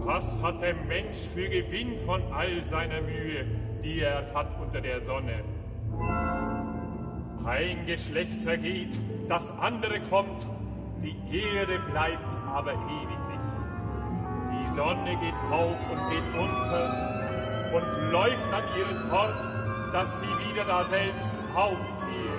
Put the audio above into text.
Was hat der Mensch für Gewinn von all seiner Mühe, die er hat unter der Sonne? Ein Geschlecht vergeht, das andere kommt, die Erde bleibt aber ewiglich. Die Sonne geht auf und geht unter und läuft an ihren Ort, dass sie wieder daselbst aufgeht.